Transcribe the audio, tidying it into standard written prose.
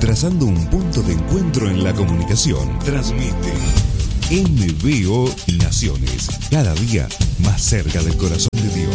trazando un punto de encuentro en la comunicación. Transmite NBO Naciones, cada día más cerca del corazón de Dios.